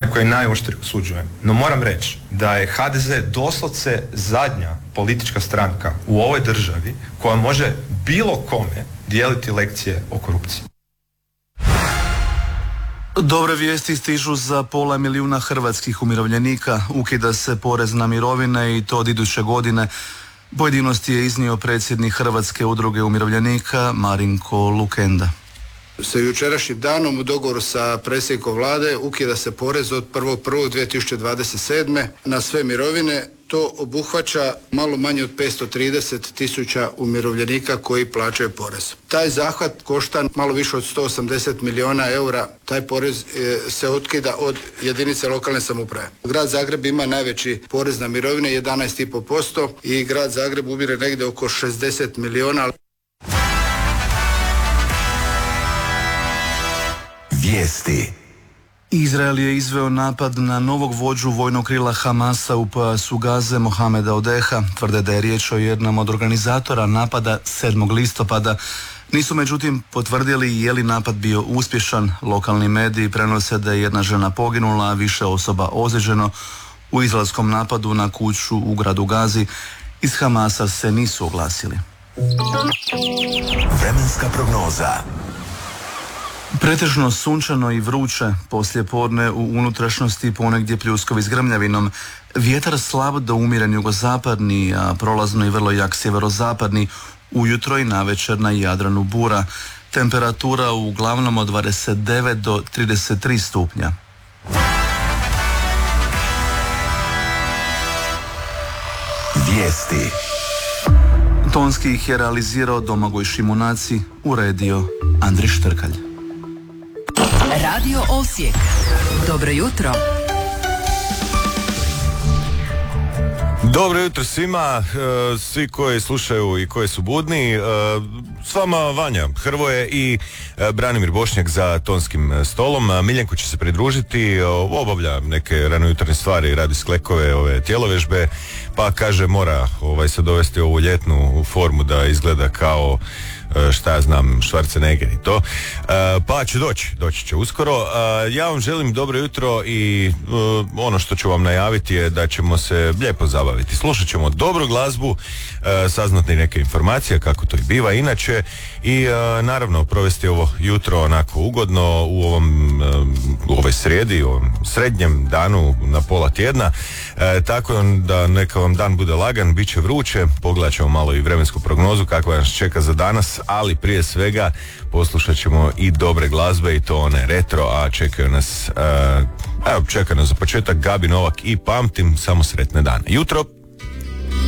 koje najoštrije osuđujem. No moram reći da je HDZ doslovce zadnja politička stranka u ovoj državi koja može bilo kome dijeliti lekcije o korupciji. Dobre vijesti stižu za 500 milijuna hrvatskih umirovljenika. Ukida se porez na mirovine i to od iduće godine. Pojedinosti je iznio predsjednik Hrvatske udruge umirovljenika Marinko Lukenda. Sa jučerašnjim danom u dogovoru sa predsjednikom vlade ukida se porez od 1.1.2027. na sve mirovine. To obuhvaća malo manje od 530.000 umirovljenika koji plaćaju porez. Taj zahvat košta malo više od 180 milijuna eura. Taj porez se otkida od jedinice lokalne samouprave. Grad Zagreb ima najveći porez na mirovine, 11,5%, i grad Zagreb ubire negdje oko 60 milijuna. Vijesti. Izrael je izveo napad na novog vođu vojnog krila Hamasa u pojasu Gaze, Mohameda Odeha. Tvrde da je riječ o jednom od organizatora napada 7. listopada. Nisu međutim potvrdili je li napad bio uspješan. Lokalni mediji prenose da je jedna žena poginula, a više osoba ozlijeđeno u izraelskom napadu na kuću u gradu Gazi. Iz Hamasa se nisu oglasili. Vremenska prognoza. Pretežno sunčano i vruće, poslijepodne u unutrašnjosti ponegdje pljuskovi s grmljavinom. Vjetar slab do umjeren jugozapadni, a prolazno i vrlo jak sjeverozapadni, ujutro i navečer na Jadranu bura. Temperatura uglavnom od 29 do 33 stupnja. Vijesti. Tonski ih je realizirao Domagoj Šimunaci, uredio Andri Štrkalj. Radio Osijek. Dobro jutro. Dobro jutro svima, svi koji slušaju i koji su budni. S vama Vanja Hrvoje i Branimir Bošnjak za tonskim stolom. Miljenko će se pridružiti, obavlja neke ranojutarnje stvari, radi sklekove, ove tjelovežbe, pa kaže mora se dovesti ovu ljetnu formu da izgleda kao šta ja znam, Schwarzenegger i to, pa će doći će uskoro. Ja vam želim dobro jutro i ono što ću vam najaviti je da ćemo se lijepo zabaviti. Slušat ćemo dobru glazbu, saznati neke informacije kako to i biva inače i naravno provesti ovo jutro onako ugodno u ovoj srijedi, u ovom srednjem danu na pola tjedna, tako da neka vam dan bude lagan, bit će vruće, pogledat ćemo malo i vremensku prognozu kakva nas čeka za danas, ali prije svega poslušat ćemo i dobre glazbe i to one retro, a čeka nas za početak Gabi Novak i Pamtim, samo sretne dane. Jutro!